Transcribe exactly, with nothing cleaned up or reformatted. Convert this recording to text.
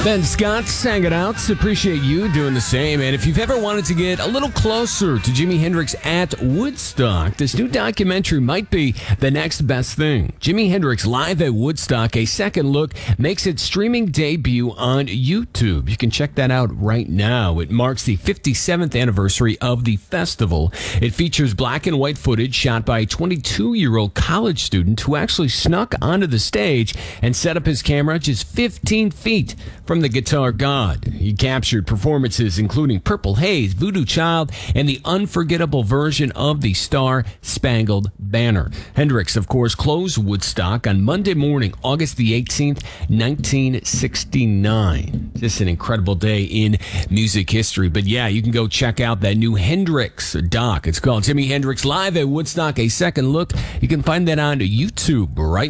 Ben Scott sang it out. Appreciate you doing the same. And if you've ever wanted to get a little closer to Jimi Hendrix at Woodstock, this new documentary might be the next best thing. Jimi Hendrix Live at Woodstock, a second look, makes its streaming debut on YouTube. You can check that out right now. It marks the fifty-seventh anniversary of the festival. It features black and white footage shot by a twenty-two-year-old college student who actually snuck onto the stage and set up his camera just fifteen feet from the guitar god. He captured performances including Purple Haze, Voodoo Child, and the unforgettable version of the Star Spangled Banner. Hendrix, of course, closed Woodstock on Monday morning, August the eighteenth, nineteen sixty-nine. Just an incredible day in music history. But yeah, you can go check out that new Hendrix doc. It's called Jimi Hendrix Live at Woodstock, a second look. You can find that on YouTube right now.